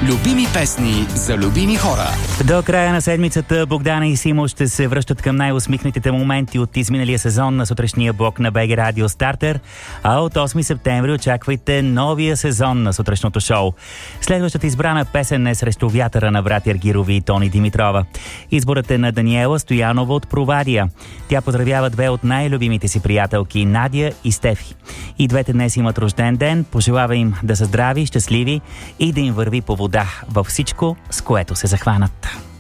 Любими песни за любими хора. До края на седмицата Богдана и Симо ще се връщат към най-усмихнатите моменти от изминалия сезон на сутрешния блок на БГ Радио Стартер, а от 8 септември очаквайте новия сезон на сутрешното шоу. Следващата избрана песен е "Срещу вятъра" на братя Аргирови и Тони Димитрова. Изборът е на Даниела Стоянова от Провадия. Тя поздравява две от най-любимите си приятелки, Надя и Стефи. И двете днес имат рожден ден. Пожелава им да са здрави, щастливи и да им върви по вода във всичко, с което се захванат.